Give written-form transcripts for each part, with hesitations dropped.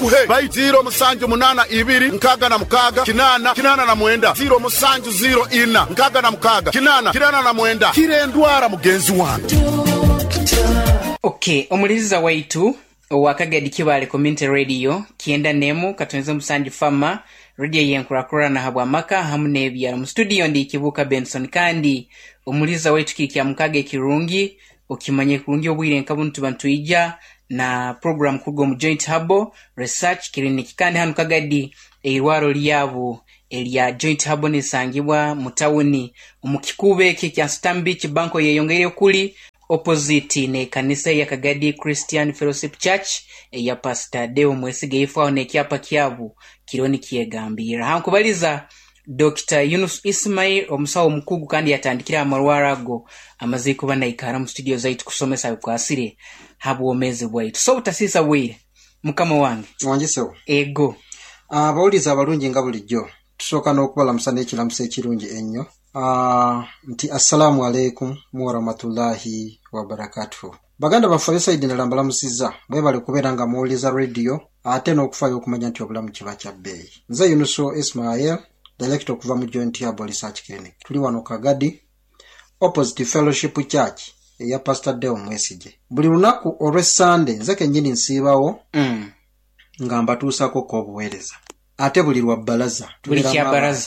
kuhe bai 07826 0 kirendwara mugenzi wange. Okay, omuliriza waitu wakagadi kibale community radio kienda nemu katonze musanji fama radio yenkura na habwa maka hamune ebyalo mu studio ndi kibuka Benson kandi omuliriza waitu kikya mukage kirungi okimanye kurungi obwire nkabuntu bantu ija na program kugo mu Joint Habo Research Clinic kandi hanu kagadi eirwaro lyabo elia Joint Habo nisangibwa mutawuni omukikube kya Stanbic Banko yeyongere kuli opposite ne kanisa ya Kagadi Christian Fellowship Church ya Pastor Deo Mwesige ifao ne kyapa kyabu kironi kiegambira hankubaliza Dr. Yunus Ismail omusawo mukugu kandi yatandikira amarwarago amaziko bana ikara mu studio zaitu kusomesa kwasire habo omeze bwaitu so utasisa wire mukama wange wanjisewo ego abawuliza abalungi nga bulijjo tusoka n'okubala musana ekiramuse ekirungi ennyo nti assalamu alaikum wa rahmatullahi wa barakatuh. Baganda bafayo saidi nalambala musiza bwe bali kubeera nga muwuliza radio ate n'okufayo okumanya nti obulamu kiba kya bbeeyi. Nze Yunuso Ismail director okuva mu Joint Habo Research Clinic. Tuli wano Kagadi opposite Fellowship Church eya Pastor Deo Mwesige. Buli lunaku olwe Sunday nze kennyini nsiibawo nga mbatuusako k'obuweereza ate buli lwa balaza buli kya balaza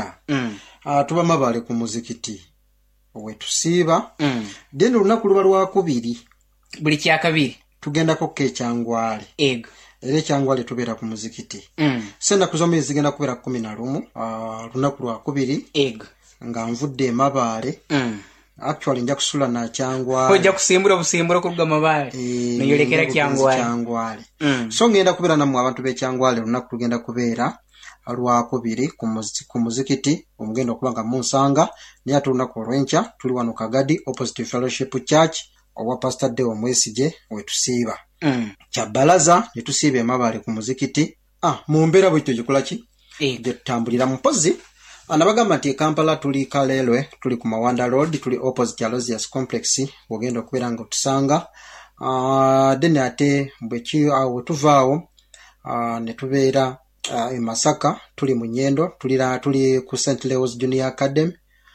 tuba mabale ku muzikiti wetusiiba then lunaku luba lwakubiri buli kya kabiri tugendako kekyangwale ego era ekyangwale tubeera ku muzikiti senda kuzomezi zigenda kubeera 11 lunaku lwakubiri ego nga nvudde Mabaale actually nja kusula na Kyangwale ojja kusimbula busimbula ku Mabaale neyolekera Kyangwale so ngenda kubeera namwe abantu b'Ekyangwale lunaku tugenda kubeera lwakubiri ku muzikiti omugenda okubanga munsanga naye ate olunaku olw'enkya tuli wano Kagadi opposite Fellowship Church owa Pastor Deo Mwesige wetusiiba kya balaza ne tusiiba Mabaale ku muzikiti mu mbeera bwetyo gikola ki gye tutambulira mu mpozi anabagamba nti Kampala tuli Kalelwe tuli ku Mawanda Road tuli opposite Aloysius Complex ogenda okubeera nga otusanga then ate bweki awo tuvaawo ne tubeera e Masaka tuli mu Nyendo tuli ku St. Leo's Junior Academy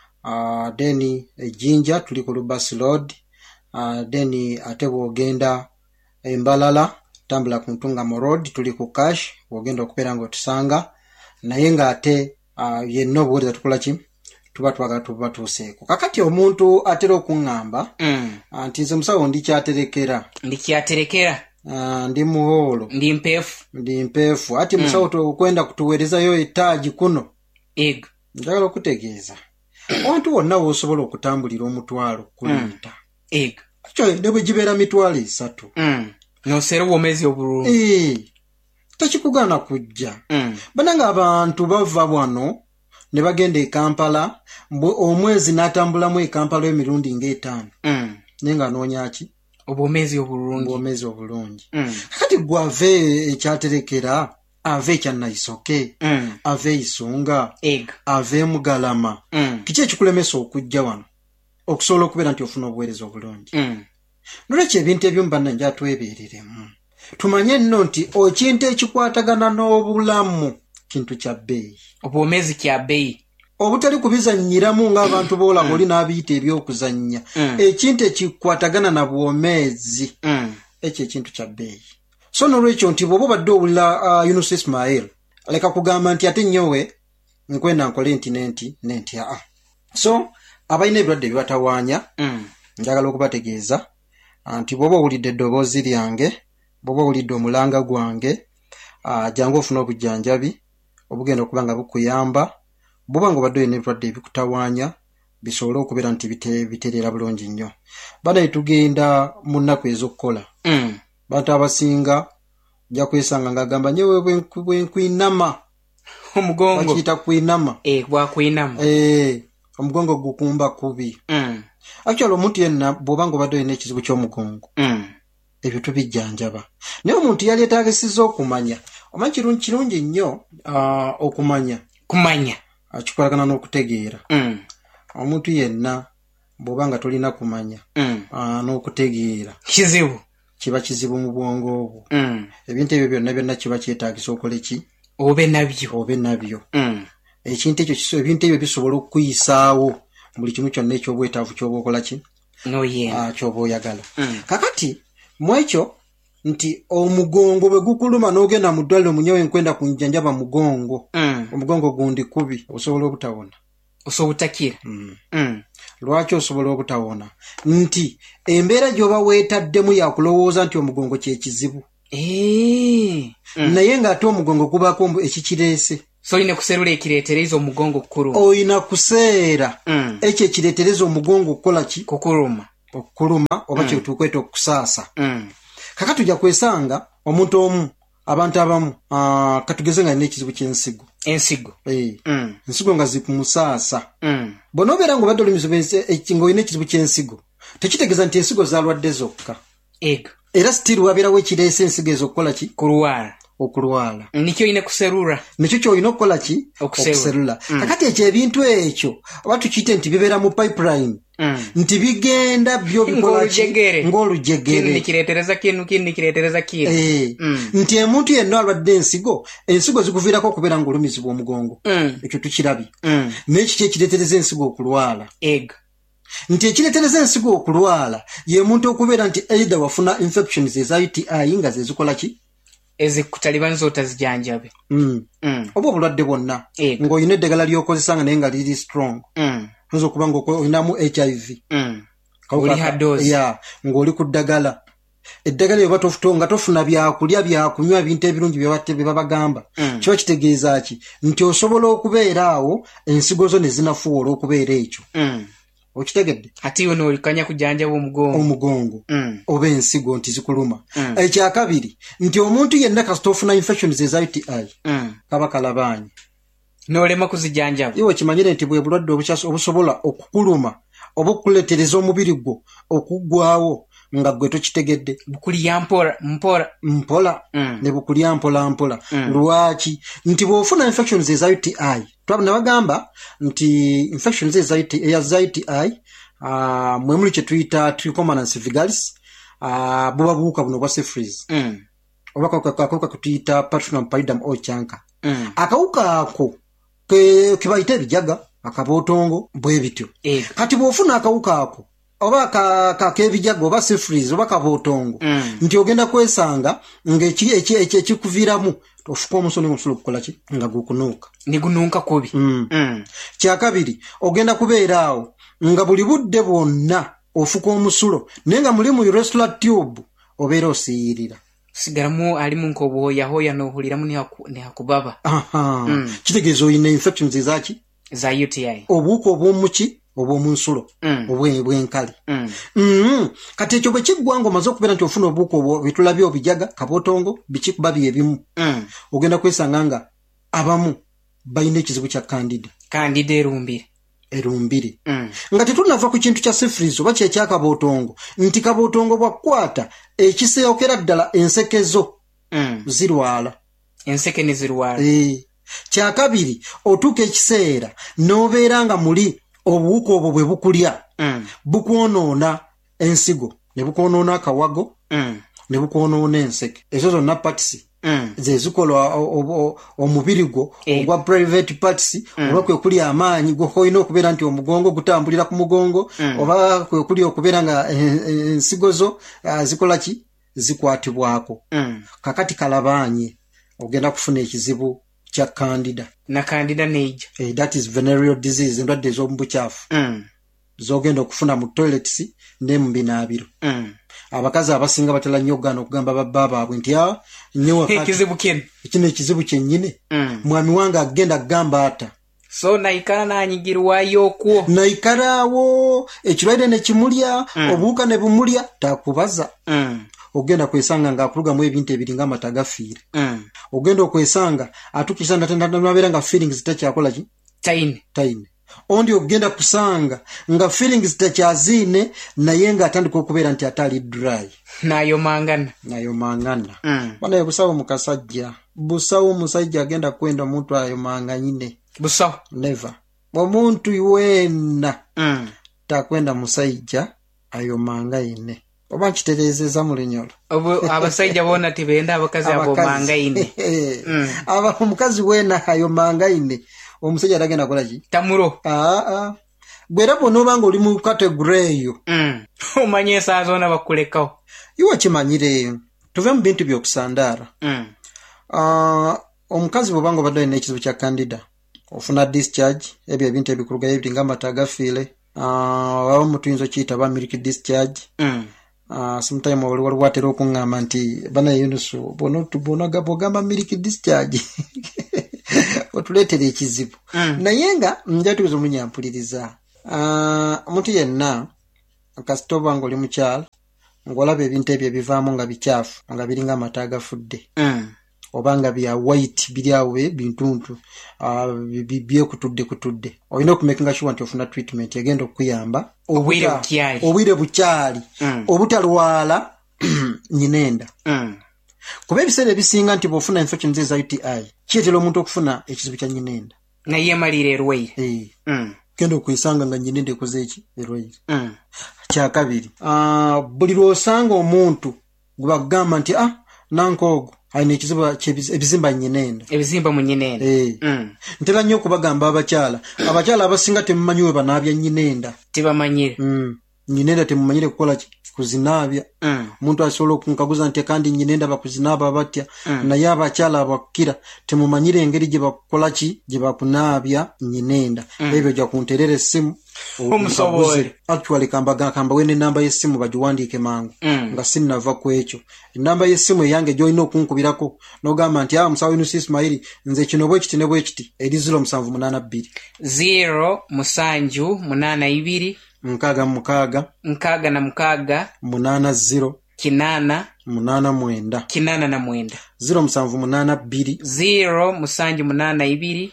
then Jinja tuli ku Lubas Road then ate bwogenda Mbalala tambula ku Ntungamo Road tuli ku Cash ogenda okubeera nga otusanga naye nga ate yenno bwoleza tukola ki tuba twagala tuba tuseeko kakati omuntu atera okuŋŋamba nti nze musawo ndikyaterekera ndi muholo ndi mpeefu ati musawo tokwenda kutuweerezayo etaaji kuno ego njagala okutegeeza omuntu wonna w'osobola okutambulira omutwalo kulita ego kyo ne bwe gibeera mitwalo 3 nosera obwomezi obulungi takikugaana kujja bananga abantu bava wano ne bagenda e Kampala omwezi n'atambulamu e Kampala emirundi nga 5 nenga anoonya ki obwomezi obulungi kati gwave ekyaterekera ave ekyannaisoke ave Isunga ave Mugalama kiki ekikulemesa okujja wano okusobola okubeera nti ofuna obuweereza obulungi nolwekyo ebintu eby'omu bannange atwebeereremu tumanye nno nti ekintu ekikwatagana n'obulamu kintu kya bbeeyi obwomezi kya bbeeyi obutali kubizannyiramu ng'abantu boolaba oli n'abiyita ebyokuzannya ekintu ekikwatagana na bwomezi ekyo ekintu kya bbeeyi so nolwekyo nti bw'oba obadde owulira Yunus Ismail leka kugamba nti ate nnyowe nkwenda nkole nti so abalina ebirwadde ebibatawaanya njagala okubategeeza nti bw'oba owulidde eddoboozi lyange bw'oba owulidde omulanga gwange jangu ofuna obujjanjabi obugenda okuba nga bukuyamba bw'oba nga obadde olina ebirwadde ebikutawaanya bisobole okubeera nti bitereera bulungi nnyo banaye tugenda mu nnaku ez'okukola bantu abasinga nja kwesanga ng'agamba nyewe bwenkwinama omugongo bakiyita kwinama bwakwinama omugongo gukumba kubi actually omuntu yenna bw'oba nga obadde olina ekizibu ky'omugongo ebyo tubijjanjaba naye omuntu yali etaagisizza okumanya omanyi kirungi nnyo okumanya kikolagana n'okutegeera omuntu yenna bw'oba nga tolina kumanya n'okutegeera kizibu kiba kizibu mu bwongo obwo. Ebintu ebyo byonna kiba kyetaagisa okole ki? Obe nabyo. Ekintu ekyo ebintu ebyo bisobola okuyisaawo buli kimu kyonna ekyobwetaavu ky'oba okola ki? Ky'oba oyagala. Kakati mu ekyo nti omugongo bwe gukuluma n'ogenda mu ddwaliro munyewe nkwenda kunjanjaba mugongo. Omugongo gundi kubi osobola obutawona. Osobutakira. Lwaki osobola obutawona? Nti embeera gy'oba weetaddemu yakulowooza nti omugongo kye kizibu. Naye ng'ate omugongo gubaako ekikireese. So oyina kuserula ekireetereza omugongo kukuluma. Oyina kuseera ekyo ekireetereza omugongo okukola ki? Okukuluma oba kye tukweta okusaasa. Kaka tujja kwesanga omuntu omu abantu abamu katugeze nga n'ekizibu ky'ensigo. Ensigo nga zikumusaasa. Bw'onobeera ng'obadde olina ekizibu ky'ensigo tekitegeeza nti ensigo zaalwadde zokka. Era sitiiri wabeerawo ekireese ensigo ezo okukola ki? Okulwala. Nikyo oyina kuserula. Nikyo ky'olina okukola ki? Okuserula. Kakati ekyo ebintu ekyo oba tukiyite nti bibeera mu pipeline. Nti bigenda byo bikola ng'olujegere. Kireetereza kino. Nti omuntu yenna alwadde ensigo zikuviirako okubeera ng'olumizibwa omugongo. Ekyo tukirabye. N'ekiki ekireetereza ensigo okulwala. Nti ekireetereza ensigo okulwala ye muntu okubeera nti either wafuna infections eza UTI nga ze zikola ki? Ezikutaliba nz'otazijanjabe. Oba obulwadde bwonna ng'olina eddagala ly'okozesa nga naye nga liri strong. Oyinza okuba ng'olinamu HIV. Ng'oli ku ddagala. Eddagala lyo nga tofuna byakulya byakunywa bintu ebirungi bye babagamba. Kiba kitegeeza ki? Nti osobola okubeera awo ensigo zo ne zinafuwa olw'okubeera ekyo. Okitegedde? Ate yo n'olikanya kujanjaba omugongo oba ensigo nti zikuluma. Ekyakabiri nti omuntu yenna kasita ofuna infections eza UTI kaba kalabaanyi. N'olema kuzijanjaba. Iwe kimanyire nti bwe bulwadde obusobola okukuluma oba okukuleetereza omubiri gwo okuggwaawo nga gwe tokitegedde. Bukulya mpola. Ne bukulya mpola. Lwaki? Nti bw'ofuna infections eza UTI twabona bagamba nti infections eza UTI mwe muli kye tuyita Trichomonas vigalis buba buwuka buno bwa syphilis. Oba akawuka kutuyita Patricum pallidum ochanka. Akawuka ako kebayita ebijaga akabootongo bwe bityo. Kati bw'ofuna akawuka ako oba kakebijaga oba syphilis oba kabootongo nti ogenda kwesanga ng'ekikuviiramu ofuka omusolo n'omusolo okukola ki? Nga gukunuuka. Nigunuuka kubi. Kyakabiri ogenda kubeera awo nga buli budde bwonna ofuka omusulo naye nga muli mu urethral tube obeera osiyirira. Sigaramu alimu nk'obuhooyahooya n'ohuliramu nehakubaba. Kitegeeza oyina infections ezaki? Za UTI. Obuwuka obw'omuki? Obw'omunsulo obw'enkali. Kati ekyo bwe kiggwa ng'omaze okubeera nti ofuna obuwuka obwo bitulabye obijaga kabootongo bikikuba byebimu. Ogenda kwesanga nga abamu balina ekizibu kya Candida erumbire. Nga tetunava ku kintu kya syphilis oba ky'ekyakabootongo nti kabootongo bwakukwata ekiseokera ddala ensekezo zirwala. Enseke ne zirwala. Kyakabiri otuuka ekiseera n'obeera nga muli obuwuka obwo bwe bukulya bukwonoona ensigo ne bukwonoona akawago ne bukwonoona enseke. Ezo zonna patisi ze zikola omubiri gwo ogwa private parts oba kwe kuli amaanyi gwokolina okubeera nti omugongo gutambulira ku mugongo oba kwe kuli okubeera nga ensigo zo zikola ki? Zikwatibwako. Kakati kalabaanye ogenda kufuna ekizibu kya Candida. Na Candida neija. That is venereal disease, endwadde ez'omubukyafu. Zogenda okufuna mu toilets ne mu binaabiro. Abakazi abasinga batala nnyo okugaana okugamba babba baabwe nti nnyo ekizibu kino. Kino ekizibu kyennyini. Mwami wange agenda agamba ata. So naikala nanyigirwayo okwo. Naikalaawo ekirwaire ne kimulya obuwuka ne bumulya takubaza. Ogenda kwesanga nga akulugamu ebintu ebiringa amata gafiire. Ogenda okwesanga atukisa nabeera nga feelings takyakola ki? Taine. Ondi ogenda kusanga nga feelings takyaziine naye nga atandika okubeera nti atali dry. Nayomangana. Banaye busawo mukasajja. Busawo musajja agenda kwenda omuntu ayomanga nyine. Busawo. Never. Omuntu wenna takwenda musajja ayomanga yine. oba nkitereezeza mu lunyolo abasajja bona tibenda abakazi abo mangaine omukazi weena ayo mangaine omusajja atagenda kolaki tamuro gwera bw'onooba nga oli mu kategure eyo omanye esaawa zonna bakulekawo iwe kimanyireeyo tuve mu bintu by'okusandaara omukazi bw'obanga obadde olina ekizibu kya candida ofuna discharge ebyo ebintu ebikulugayo ebiri ng'amata agafiire abamu tuyinza okiyita ba milk discharge sometime waliwo atera okuŋŋamba nti bana Yunusu bw'ogamba milk discharge otuleetera ekizibu naye nga njatuuza omunyampuliriza omuntu yenna kasita oba nga oli mukyala ng'olaba ebintu ebyo ebivaamu nga bicaafu nga biringa amata agafudde oba nga bya white biri awo bintuntu byekutudde olina okumakinga sure nti ofuna treatment egenda okuyamba obwire bukyali obutalwala nyinenda kuba ebiseera ebisinga nti bw'ofuna infections eza UTI kiyetera omuntu okufuna ekizibu kya nyinenda naye malire erwaire genda okwesanga nga nyinenda ekoze eki erwaire kyakabiri buli lw'osanga omuntu gwe bagamba nti nankoogo ayina ekizibu ebizimba nyinenda ebizimba mu nyinenda ntera nnyo okubagamba abakyala abasinga temumanyi we banaabya nyinenda tebamanyire nyinenda temumanyire kukola kuzinaabya omuntu asobola okunkaguza nti kandi nyinenda bakuzinaaba batya naye abakyala abakira temumanyire engeri gye bakola gye bakunaabya nyinenda ebyo gya kunterera essimu omusobole actually kamba wene namba y'essimu bagiwandiike mangu nga sinnava ku ekyo enamba y'essimu eyange gy'olina okunkubirako n'ogamba nti musawo Yunusu Ismail nze kino bwekiti ne bwekiti eri 0782 0 782 6 80 kinana 89 0 782 0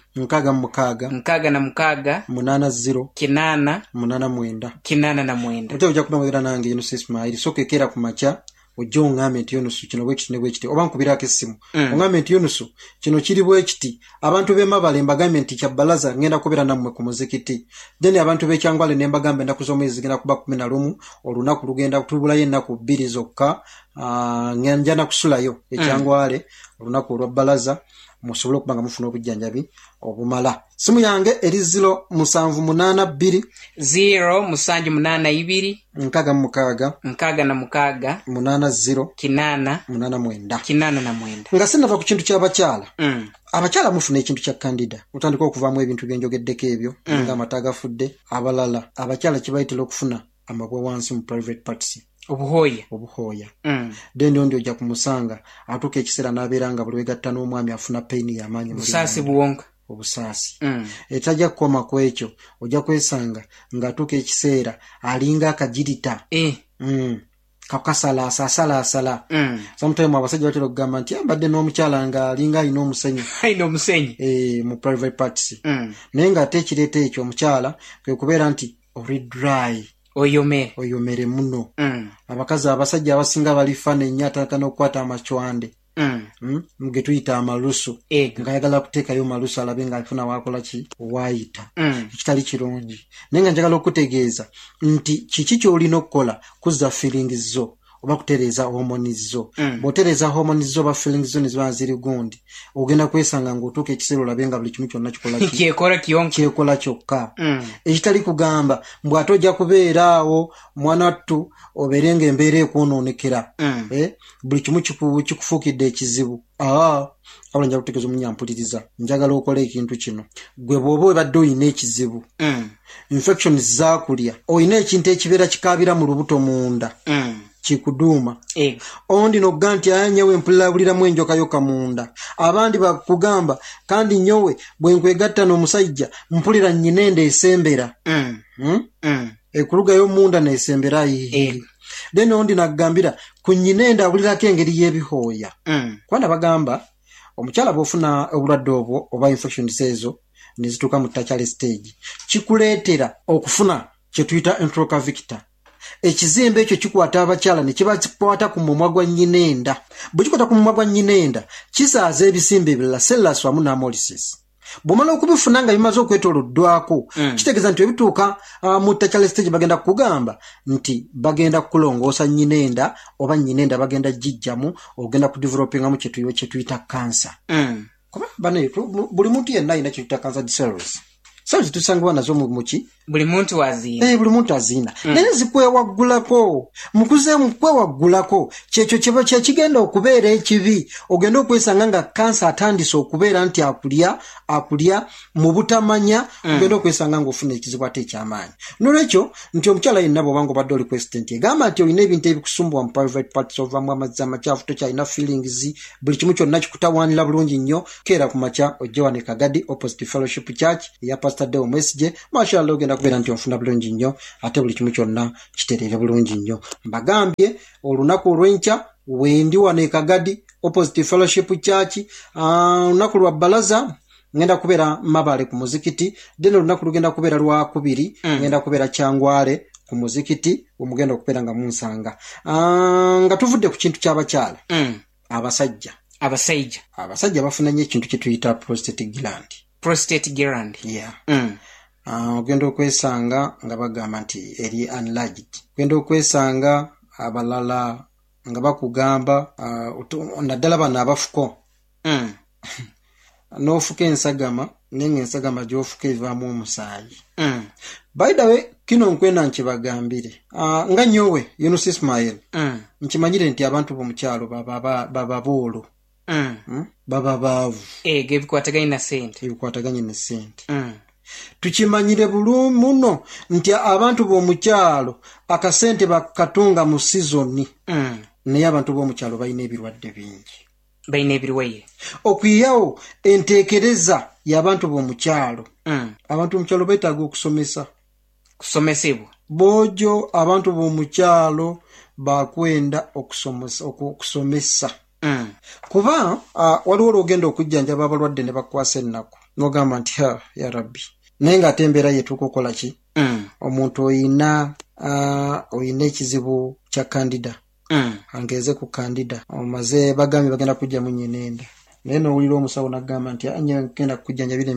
6 80 kinana 89 ojja kunamubira nange Yunusu Ismail soka ekera ku makya ojja oŋŋambe nti Yunusu kino bwekiti ne bwekiti oba nkubirako essimu oŋŋambe nti Yunusu kino kiri bwekiti abantu b'Emabale mbagambe nti kya bbalaza ngenda kubeera nammwe ku muzikiti then abantu b'Ekyangwale ne mbagambe ennaku z'omwezi zigenda kuba 11 olunaku lugenda tubulayo ennaku 2 zokka nja nakusulayo Ekyangwale olunaku olwa bbalaza musobole okuba nga mufuna obujjanjabi obumala simu yange eri 0782 0 782 6 80 nga sinava ku kintu ky'abakyala abakyala mufuna ekintu kya candida mutandika okuvaamu ebintu byenjogeddeko ebyo nga amata agafudde abalala abakyala kibayitira okufuna amabwa wansi mu private parts obuhooya then ondi ojja kumusanga atuuka ekiseera n'abeera nga buli wegatta n'omwami afuna pain y'amaanyi busaasi buwonka obusaasi etajja kukoma ku ekyo ojja kwesanga ng'atuuka ekiseera alinga akagirita kakasalaasala sometime abasajja batera okugamba nti mbadde n'omukyala nga alinga alina omusenyu mu private parts naye ng'ate ekireeta ekyo omukyala kwe kubeera nti oli dry oyomere muno abakazi abasajja abasinga balifana ennyo atatana okukwata amacwande ge tuyita amalusu ng'ayagala kuteekayo malusu alabe ng'afuna wakola ki waayita ekitali kirungi naye nga njagala okutegeeza nti kiki ky'olina okukola kuzza feelings zo oba kutereeza hormones zo bw'otereeza hormones zo oba feelings zo ne ziba ziri gundi ogenda kwesanga ng'otuuka ekiseera olabe nga buli kimu kyonna kyekola kyokka ekitali kugamba mbw'ate ojja kubeera awo mwanattu obeere ng'embeera ekwonoonekera buli kimu kikufuukidde ekizibu abula nja kutegeeza omunyampuliriza njagala okola ekintu kino gwe bw'oba obadde olina ekizibu infections zaakulya olina ekintu ekibeera kikaabira mu lubuto munda kikuduuma ondi nogga nti ayanyewe mpulirabuliramu enjokayoka munda abandi bakugamba kandi nyowe bwe nkwegatta n'omusajja mpulira nyinenda esembera ekulugayo munda neesembera then ondi naggambira ku nyinenda abulirako engeri y'ebihooya kubanga bagamba omukyala bw'ofuna obulwadde obwo oba infections ezo ne zituuka mu takyale stage kikuleetera okufuna kye tuyita enterocavictor ekizimbe ekyo kikwata abakyala ne kiba kikwata ku mumwa gwa nyinenda bwe kikwata ku mumwa gwa nyinenda kisaaza ebisimba ebirala cells wamu n'amolysis bwomala okubifuna nga bimaze okwetoloddwako kitegeeza nti ebituuka mu ttachale stage bagenda kugamba nti bagenda kulongoosa nyinenda oba nyinenda bagenda jijjamu ogenda kudevelopingamu kye tuyita kansa kuba bane buli muntu yenna alina kye tuyita kansa cells cells tusangibwa nazo muki buli muntu azina naye zikwewaggulako mukuzeemu kwewaggulako kyekyo kye kigenda okubeera ekibi ogenda okwesanga nga kansa atandise okubeera nti akulya mu butamanya ogenda okwesanga nga ofuna ekizibu ate ekyamaanyi nolwekyo nti omukyala yenna bw'obanga obadde oli president egamba nti olina ebintu ebikusumbuwa mu private parts ovamu amazzi amakyafu tokyalina feelings buli kimu kyonna kikutawaanira bulungi nnyo keera ku makya ojje wano e Kagadi opposite fellowship church eya Pastor Deo Mwesige mashallah ogenda kubeera nti onfuna bulungi nnyo ate buli kimu kyonna kitereere bulungi nnyo mbagambye olunaku olw'enkya wendi wano e Kagadi opposite fellowship church olunaku lwa balaza ngenda kubeera Mabale ku muzikiti then olunaku lugenda kubeera Lwakubiri ngenda kubeera Kyangwale ku muzikiti omugenda okubeera nga munsanga nga tuvudde ku kintu ky'abakyala abasajja bafuna nnyo ekintu kye tuyita prostate gland yeah ogenda okwesanga nga bagamba nti eri enlarged ogenda okwesanga abalala nga bakugamba naddala bano abafuko n'ofuka ensagama nenga ensagama gy'ofuka evaamu omusaayi by the way kino nkwena nkibagambire nga nyowe Yunus Ismail nkimanyire nti abantu b'omukyalo bababoolo baba baavu ebikwataganye ne sente tukimanyire bulungi muno nti abantu b'omukyalo akasente bakatunga mu sizoni naye abantu b'omukyalo balina ebirwadde bingi okwiyawo enteekereza y'abantu b'omukyalo abantu b'omukyalo beetaaga okusomesebwa bojo abantu b'omukyalo bakwenda okusomesa kuba waliwo olwogenda okujjanjaba abalwadde ne bakwasa ennaku n'ogamba nti ya rabbi naye ng'ate embeera yetuuka okukola ki omuntu oyina ekizibu kya kandida angeze ku kandida omaze bagambye bagenda kujjamu nyinenda naye n'owulira omusawo n'agamba nti ngenda kujjanjabira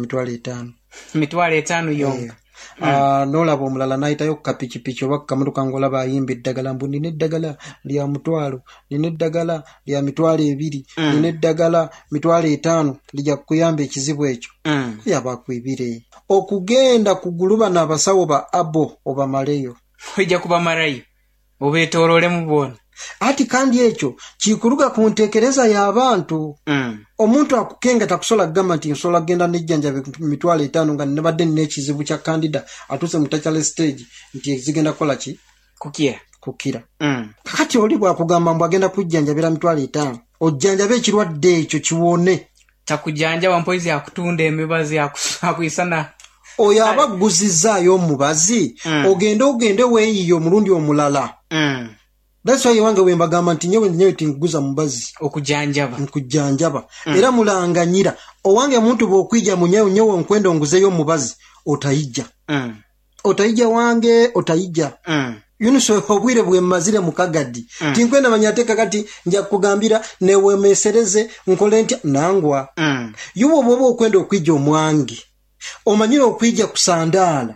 $5,000 yonka n'olaba omulala n'ayitayo ku kapikipiki oba ku kamotoka ng'olaba ayimba eddagala mbu nina eddagala lya $1,000 nina eddagala lya $200 nina eddagala $5,000 lijja kukuyamba ekizibu ekyo yaba kwibire okugenda kuguluba n'abasawo ba abo obamaleyo ojja kubamalayo obeetooloolemu bona ati kandi ekyo kikuruga ku nteekereza y'abantu omuntu akukenga takusobola kugamba nti nsobola kugenda n'ejjanjabi $5,000 nga nebadde nina ekizibu kya kandida atuuse mu ttachale stage nti zigenda kukola ki kukira kakati oli bwakugamba mbu agenda kujjanjabira $5,000 ojjanjabe ekirwadde ekyo kiwone takujjanjaba mpozi akutunda emibazi akuyisana oyo abaguzizaayo omubazi ogende weeyiyo omulundi omulala that's why wange wembagamba nti nyewe tinguza mubazi okujjanjaba era mulanganyira owange muntu bw'okwijja mu nyewe nkwenda onguzeyo mubazi otayijja wange otayijja Yunus obwire bwe mazire mu Kagadi tinkwenda manyate kakati nja kugambira newemesereze nkole ntya nangwa yubo bobo okwenda okwijja omwange omanyira okwijja kusandaala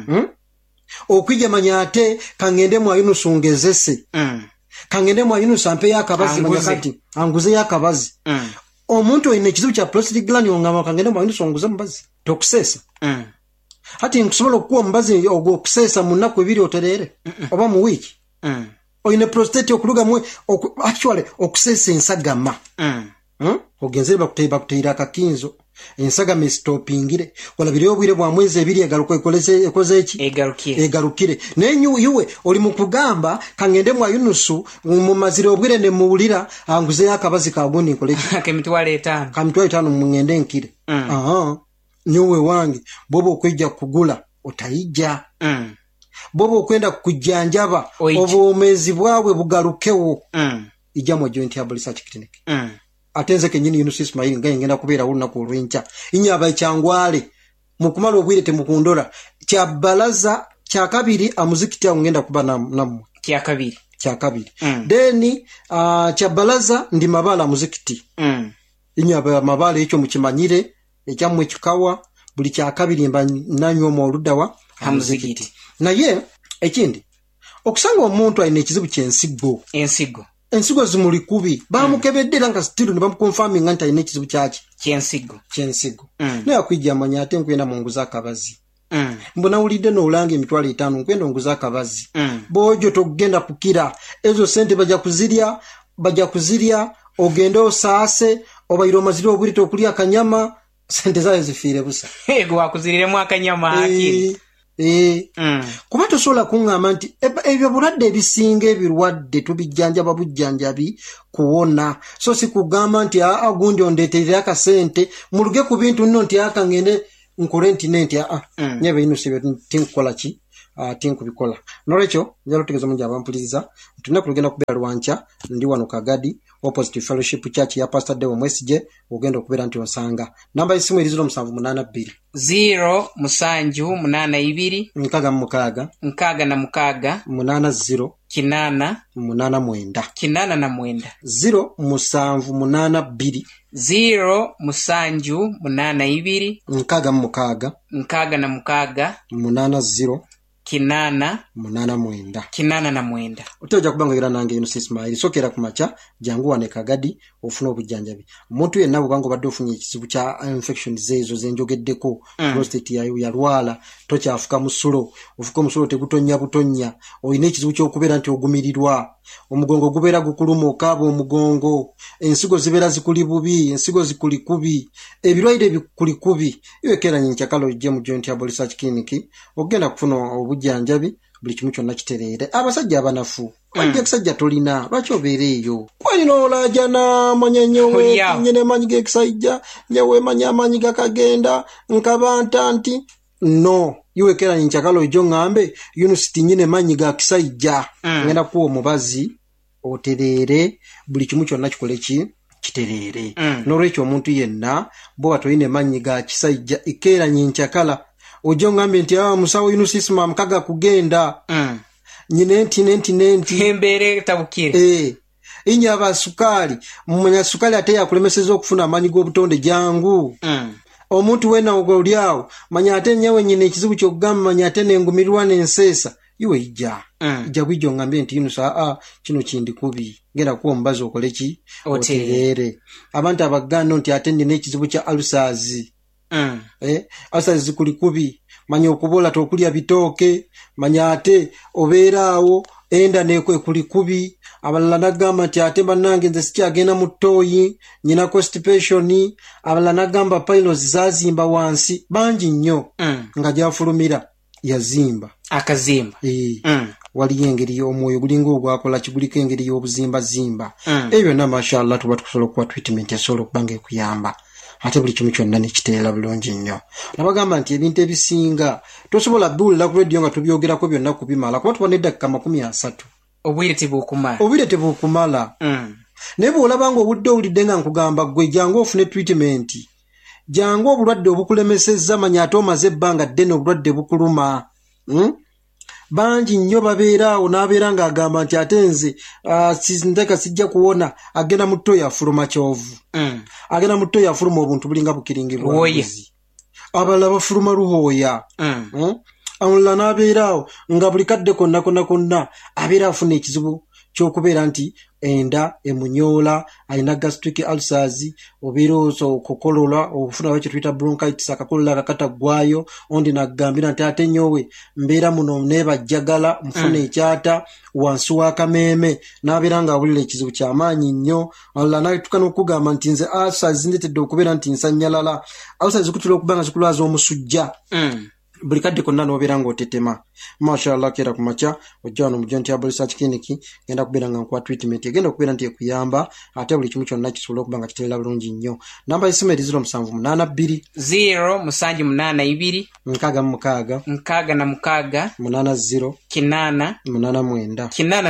okwijja manyate kangende mu Yunus ongezese kangende mu Yunus ampe yakabazi manyakati anguze yakabazi omuntu oyine ekizibu kya prostate gland ongama kangende mu Yunus onguze mubazi tokusesa hati nkusobola okuwa omubazi ogwokusesa mu nnaku 2 oterere oba mu wiiki oyine prostate okuluga mu actually okusesa ensagama ogenzere bakuteyira akakinzo ensagama stopingire walabire obwire bwa mwezi 2 egaruka ekoze eki egarukire naye yuwe oli mu kugamba kangende mu Yunusu mu mazire obwire ne muwulira anguze yakabazi kagundi nkole $5,000 mungende nkire nyuwe wange bobo okwijja kugula otayijja bobo okwenda kujjanjaba obwomezi bwawe bugalukewo ijja mu Joint Herbal Research Clinic atenze kenyini Yunus Ismail ngenda kubeera olunaku olw'enkya inyaba Kyangwale mukumala obwire temukundora kya balaza kya kabiri amuzikiti ngenda kuba namu kya kabiri then kya balaza ndi mabala muzikiti inyaba mabala ekyo mukimanyire ekyammwe kikawa buli kyakabiri mba nanywa oluddawa Hamuzigiti. Naye ekindi okusanga omuntu alina ekizibu ky'ensigo. Ensigo zimuli kubi bamukebeddera nga still ne bamukonfaminga nti alina ekizibu ky'ensigo. Naye akwijja amanya ate nkwenda mu nguza akabazi. Mbona ulidde n'olanga emitwalo 5 nkwenda onguza akabazi. Bojo togenda kukira ezo sente bajja kuzirya ogende osaase obayiro maziri obulito okulya akanyama sente zayo zifiire busa. Ego akuziriremu akanyama akiri. Kuba tosobola kuŋŋamba nti ebyo bulwadde ebisinga ebirwadde tubijjanjaba bujjanjabi kuwona. So si kugamba nti agundi ondeeterera akasente muluge ku bintu nno nti akangende nkole nti nenti nyebe ino sibe tinkukola ki tinkubikola. Nolwekyo njalo tegeeza mungi abampuliriza tulina kulugenda kubeera Lwanca ndi wano Kagadi opposite Fellowship Church ya Pastor Dewo Mwesije ogenda okubeera nti osanga. Namba y'essimu eri 0782 0 682 6 80 kinana 89 0 0782 0 6 80 kinana. Otoja kubanga era nange ino Ismail sokera kumacha jangu wane Kagadi ofuna obujjanjabi. Omuntu yenna bwango badde ofunye ekizibu kya infection zezo zenjogeddeko prostate yayo yalwala tokyafuka musulo ofuka musulo tegutonya butonya oyina ekizibu ky'okubeera nti ogumirirwa omugongo gubeera gukuluma okaaba omugongo ensigo zibeera zikuli bubi ensigo zikuli kubi ebirwaire bikuli kubi iwekera nyinkakalo ojje mu Joint Herbal Research Clinic ogenda kufuna obujjanjabi buli kimu kyonna kitereere. Abasajja abanafu wajja kisajja tolina lwaki obeera eyo kwalina olajana manyanyowe nyine manyi gekisajja nyewe manyi gakagenda nkabanta nti no iwekera nyinkakalo ojjo ngambe University nyine manyi ga kisajja ngenda kuwa omubazi otereere buli kimu kyonna kikole kitereere. N'olwekyo omuntu yenna bo batoyine manyi ga kisajja ikera nyinkakala ojjo ngambe nti musawo Yunusisima mkaga kugenda nyine nenti embere tabukire inya abasukali mumanya sukali ate yakulemeseza okufuna amanyi g'obutonde jangu omuntu wena ogolyawo manya ate nyewe nyine ekizibu ky'okugamba manya ate nengumirwa n'ensesa iwe ijja bwijjo ngambe nti Yunusa kino kindi kubi genda kuwa omubazi okole ki otereere. Abantu abagano nti ate nina ekizibu kya ulcers ulcers zikuli kubi manya okubola tokulya bitooke manya ate obeeraawo enda nekwe kuli kubi abalala nagamba nti ate bannange nze sikyagenda mu ttooyi nyina constipation abalala nagamba pilos zazimba wansi bangi nnyo nga gyafulumira yazimba akazimba waliyo engeri omwoyo gulinga ogwakola kiguliko engeri y'obuzimba ebyo na mashallah tuba tukusobola okuwa treatment esobola okubanga ekuyamba ate buli kimu kyonna nekiteera bulungi nnyo. Nabagamba nti ebintu ebisinga tosobola biwulira ku radio nga tubyogerako byonna kubimala kuba tuba n'eddakika 30 obwire tebukumala. Naye bw'olaba nga obudde owulidde nga nkugamba gwe jangu ofune treatment jangu obulwadde obukulemesezza manya ate omaze ebbanga ddene obulwadde bukuluma. Bangi nnyo babeeraawo n'abeera ng'agamba nti ate nze ndeka sijja kuwona agenda mu ttooyi afuluma kyovu agenda mu ttooyi afuluma obuntu bulinga bukiringibwa abalala bafuluma luhooya awulala n'abeeraawo nga buli kadde konna abeera afuna ekizibu ky'okubeera nti enda emunyoola alina gastric ulcers obeera okukolola okufuna bwe tuyita bronchitis akakolola akakataggwayo ondi nagambira nti ate nyowe mbeera muno neebajjagala mfuna ekyata wansi w'akameeme n'abeera ng'awulira ekizibu ky'amaanyi nnyo alala n'atuuka n'okugamba nti nze ulcers zindeetedde okubeera nti nsanyalala ulcers zikutera okuba nga zikulwaza omusujja buli kadde konna n'obeera ng'otetema. Mashallah kera kumacha ojja wano mu Joint Herbal Research Clinic genda kubeera nga nkuwa treatment egenda okubeera nti ekuyamba ate buli kimu kyonna kisobola okuba nga kiteera bulungi nnyo. Namba y'essimu eri 0782 0 682 6 80 kinana 89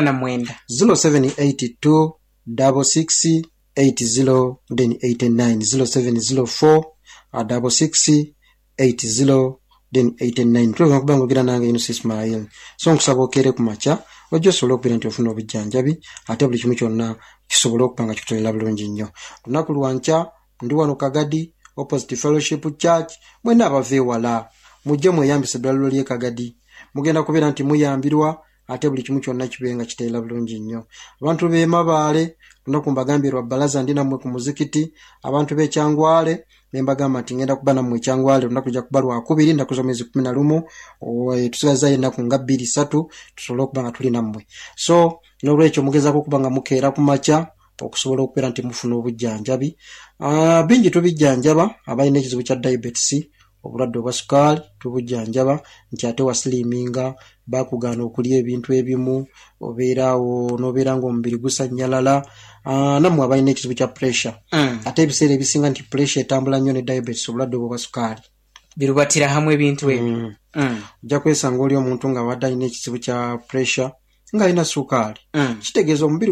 0782 66 80 89 0704 66 80 89 tuweza kubanga gira nange Yunus Ismail so nkusaba okere kumacha ojjo solo okubeera nti ofuna obujjanjabi ate buli kimu kyonna kisobola okubanga kikutolela bulungi nnyo. Lunaku Lwanca ndi wano Kagadi opposite fellowship church mwena abava ewala mujje mweyambisa eddwaliro ly'e Kagadi mugenda kubeera nti muyambirwa ate buli kimu kyonna kibe nga kiteera bulungi nnyo. Abantu b'e Mabaale lunaku mbagambye lwa bbalaza ndi nammwe ku muzikiti. Abantu b'e Kyangwale ne mbagamba nti ngenda kuba nammwe Kyangwale lunaku lujja kuba Lwakubiri ennaku z'omwezi 11 tusigazayo ennaku nga 2-3 tusobole okuba nga tuli nammwe. So n'olwekyo mugezaako okuba nga mukeera ku makya okusobola okubeera nti mufuna obujjanjabi. Bingi tubijjanjaba abalina ekizibu kya diabetes obulwadde obwa sukaali tubujjanjaba nti ate wasiliminga bakugaana okulya ebintu ebimu obeeraawo n'obeera ng'omubiri gusannyalala. Nammwe abalina ekizibu kya pressure ate ebiseera ebisinga nti pressure etambula nnyo ne diabetes obulwadde obwo bwa sukaali birubatira hamwe ebintu ebyo. Ojja kwesanga oli omuntu nga wadde alina ekizibu kya pressure ng'alina sukaali kitegeeza omubiri